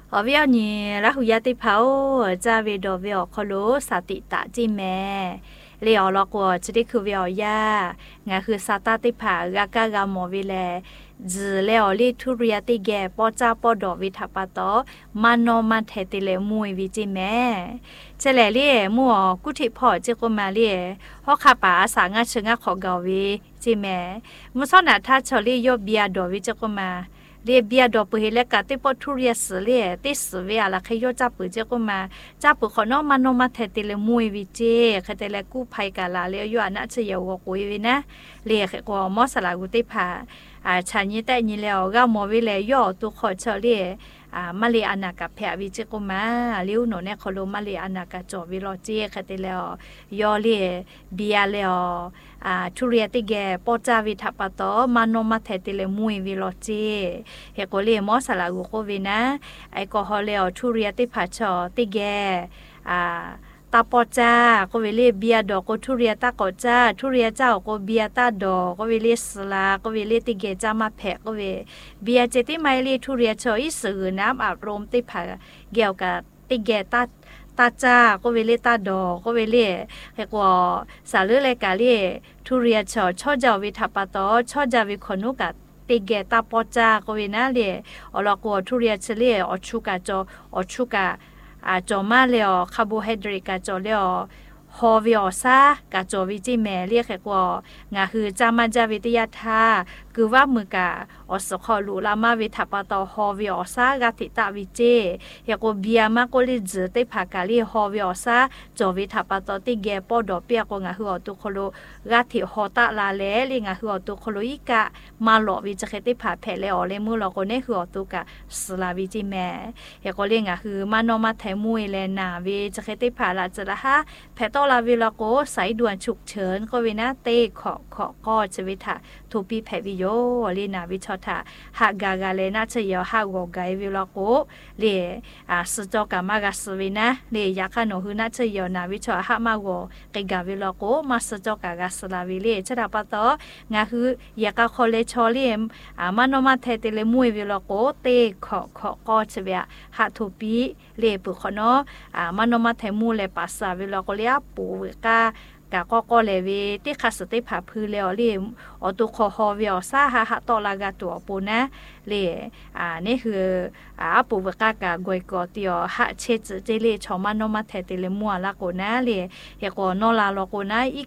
ở phía nhì là hụi ti pháo ra về đồ về khó lúa sa tị tạ chi mẹ liệu lo của chỉ đi khử về ya ngài khử sa ta ti phá gà cá gà mò về lẹ giờ liệu li thu ria ti ghé bỏ cha bỏ đồ về tháp bát đó mà nó mà thấy ti lẹ mùi về chi mẹ chỉ lẹ li mua cụ thể phò chỉ có mà li họ khá bà sáng ngã chừng ngã khó gạo về chi mẹ mua sao nãy thà cho li yo bia đồ về chỉ có màเรียเบียดอกปุเฮเลกะติปอทุเรียสเลยติสเวียละขยอจับปุเจก็มาจับปุขอนอมานอมาเทติเลมวยวิเจคะเตเลกู้ภัยกะลาเลอยู่อะนะเชยาวกุยวินะเรียกก็มอสลากุติพาฉันนี่แต่นี่แล้วก็มอวิเลยย่อตุขอเชเลีมาเลอานากะแพวิเจก็มาลิวโนเนี่ยขอลมาเลอานากะจอวิโลเจคะเตแล้วย่อเลเบียแล้วทุเรียติแกปอจาวิทัปตอมานอมาเทติเลมวยวิโลเจเฮโกเลมอสลากุโควินะไอก็ฮอเลทุเรียติผาชอติแกตาปอจาก็เวเลเบียดอกก็ทุเรียตากอจ้าทุเรียเจ้าก็เบียตาดอกก็เวเลสลาก็เวเลติเกจามาแพก็เวเบียเจติไมลีทุเรียชอยสื่อน้ำอารมณ์ติผาเกี่ยวกับติเกตาจ้าก็เวเลตาดอกก็เวเลเฮก็สาลือเลยกะเลทุเรียชอชอจาวิทัปตอชอจาวิคนุกะติเกตาปอจาก็เวนะเลอลอกทุเรียเชเลอชุกะจอชุกะจอมาเลยคาร์โบไฮเดรตกะจอเลยฮอวิอซากะจอวิจิแมเรียกแค่ว่างาคือจามาจาวิทยาธาคือว่ามือกะอสคอลูลามาวิทัปตอฮอวิอซากะติตาวิเจเฮโกเบียมาโกลิจติภากาลีฮอวิอซาจอวิทัปตอติเกปอดอเปียกงาคืออตุโคโลกะติฮอตะลาเลลิงาคืออตุโคโลอีกะมาหลอวิจเกติภาแพเลอเลมือลอโกเนคืออตุกะสลาวิจิแมเฮโกเลงาคือมานอมาไทมุยเลนาวิจเกติภาลาจะละฮะแพตอลาวิลาโกสายด่วนฉุกเฉินก็วินาเตขอก็ชีวิตะทูปีแพวิโยลีนาวิชอทาหากากาเลนาเชยหากโกไกวิลาโกเลสจอกามากาสวินะเลยาคาโนหุนาเชยนาวิชอหามาโกไกกาวิลาโกมาสจอกากาสลาวิเลชดาปะตองาคือยากาคอเลชอเลมานอมาเทเตเลมวยวิลาโกเตขอก็ชีวิตหาทูปีเลปุขโนมานอมาเทมูเลปัสสาวิลาโกเลียปูกก็เลวีที่ขัสติผาพื้นเลวลีอตุคอฮอวิอซาหะตอลากาตัวปูนะเลนี่คือปูวกากากวยกอติอหะเชจเจเลชอมานอมาเทติเลมัวลาโกนะเลเฮโกนอลาลโกนะอี